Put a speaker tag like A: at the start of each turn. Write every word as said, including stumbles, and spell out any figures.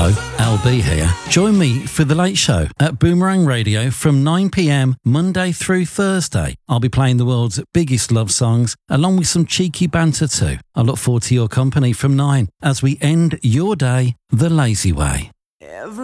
A: Hello, L B here. Join me for The Late Show at Boomerang Radio from nine p m Monday through Thursday. I'll be playing the world's biggest love songs along with some cheeky banter too. I look forward to your company from nine as we end your day the lazy way.